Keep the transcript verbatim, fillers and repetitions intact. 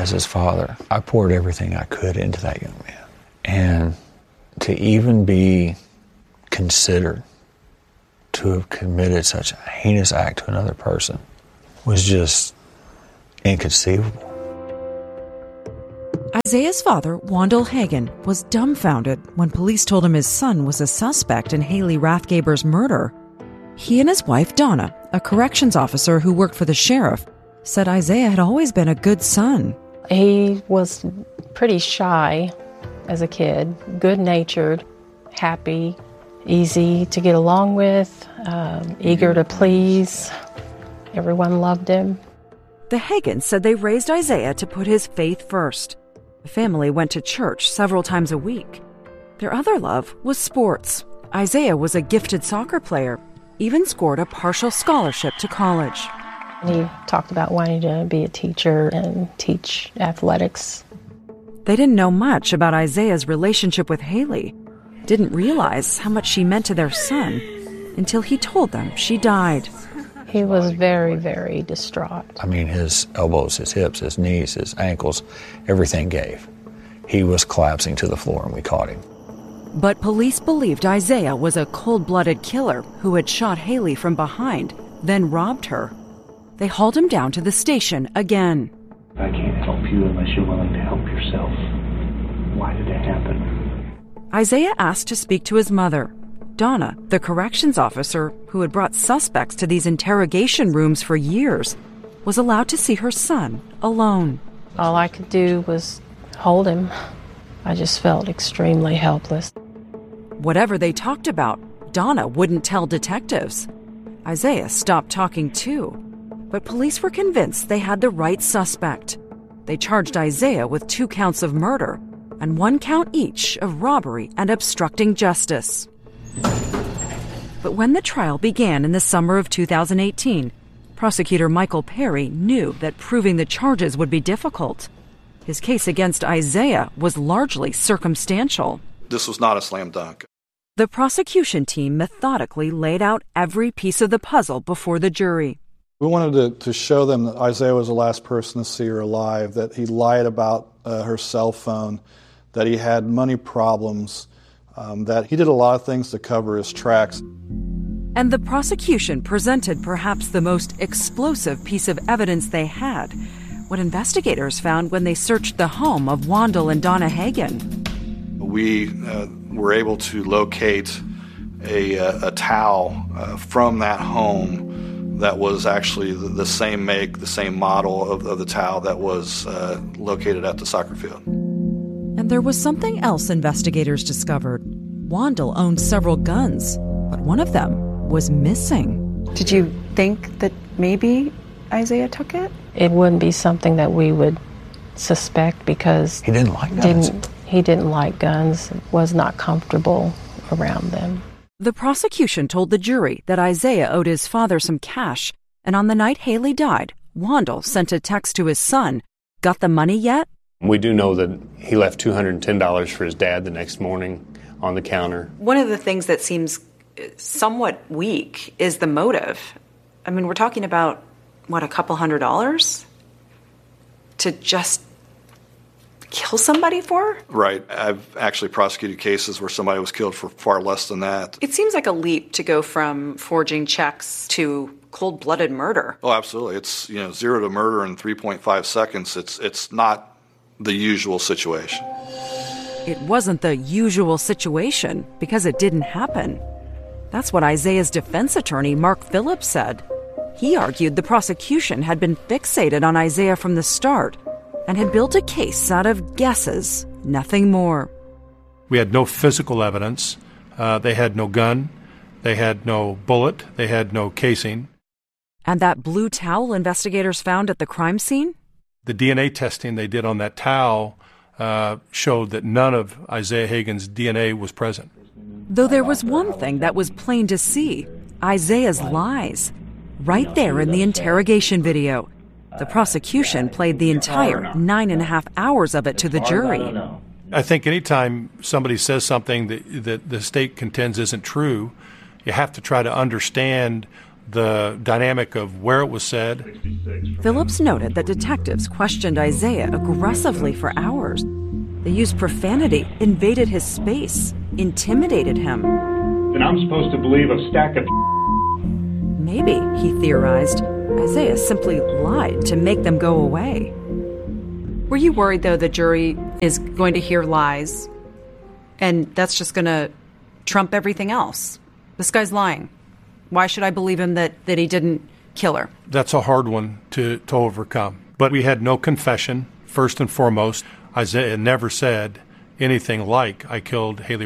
as his father, I poured everything I could into that young man. And to even be considered to have committed such a heinous act to another person was just inconceivable. Isaiah's father, Wandel Hagen, was dumbfounded when police told him his son was a suspect in Haley Rathgaber's murder. He and his wife, Donna, a corrections officer who worked for the sheriff, said Isaiah had always been a good son. He was pretty shy as a kid, good-natured, happy, easy to get along with, um, eager to please. Everyone loved him. The Hagens said they raised Isaiah to put his faith first. The family went to church several times a week. Their other love was sports. Isaiah was a gifted soccer player, even scored a partial scholarship to college. He talked about wanting to be a teacher and teach athletics. They didn't know much about Isaiah's relationship with Haley, didn't realize how much she meant to their son until he told them she died. He was very, very distraught. I mean, his elbows, his hips, his knees, his ankles, everything gave. He was collapsing to the floor and we caught him. But police believed Isaiah was a cold-blooded killer who had shot Haley from behind, then robbed her. They hauled him down to the station again. I can't help you unless you're willing to help yourself. Why did it happen? Isaiah asked to speak to his mother. Donna, the corrections officer who had brought suspects to these interrogation rooms for years, was allowed to see her son alone. All I could do was hold him. I just felt extremely helpless. Whatever they talked about, Donna wouldn't tell detectives. Isaiah stopped talking too, but police were convinced they had the right suspect. They charged Isaiah with two counts of murder and one count each of robbery and obstructing justice. But when the trial began in the summer of two thousand eighteen, prosecutor Michael Perry knew that proving the charges would be difficult. His case against Isaiah was largely circumstantial. This was not a slam dunk. The prosecution team methodically laid out every piece of the puzzle before the jury. We wanted to, to show them that Isaiah was the last person to see her alive, that he lied about uh, her cell phone, that he had money problems, um, that he did a lot of things to cover his tracks. And the prosecution presented perhaps the most explosive piece of evidence they had, what investigators found when they searched the home of Wandel and Donna Hagen. We uh, were able to locate a, a, a towel uh, from that home that was actually the, the same make, the same model of, of the towel that was uh, located at the soccer field. And there was something else investigators discovered. Wandel owned several guns, but one of them was missing. Did you think that maybe Isaiah took it? It wouldn't be something that we would suspect because He didn't like guns. Didn't, he didn't like guns, was not comfortable around them. The prosecution told the jury that Isaiah owed his father some cash, and on the night Haley died, Wandel sent a text to his son. Got the money yet? We do know that he left two hundred ten dollars for his dad the next morning on the counter. One of the things that seems somewhat weak is the motive. I mean, we're talking about, what, a couple hundred dollars? To just kill somebody for? Right. I've actually prosecuted cases where somebody was killed for far less than that. It seems like a leap to go from forging checks to cold-blooded murder. Oh, absolutely. It's, you know, zero to murder in three point five seconds. It's it's not the usual situation. It wasn't the usual situation because it didn't happen. That's what Isaiah's defense attorney, Mark Phillips, said. He argued the prosecution had been fixated on Isaiah from the start and had built a case out of guesses, nothing more. We had no physical evidence. Uh, they had no gun. They had no bullet. They had no casing. And that blue towel investigators found at the crime scene? The D N A testing they did on that towel uh, showed that none of Isaiah Hagen's D N A was present. Though there was one thing that was plain to see, Isaiah's lies. Right there in the interrogation video. The prosecution played the entire nine and a half hours of it to the jury. I think anytime somebody says something that, that the state contends isn't true, you have to try to understand the dynamic of where it was said. Phillips noted that detectives questioned Isaiah aggressively for hours. They used profanity, invaded his space, intimidated him. Then I'm supposed to believe a stack of Maybe, he theorized, Isaiah simply lied to make them go away. Were you worried, though, the jury is going to hear lies and that's just going to trump everything else? This guy's lying. Why should I believe him that, that he didn't kill her? That's a hard one to, to overcome. But we had no confession, first and foremost. Isaiah never said anything like, I killed Haley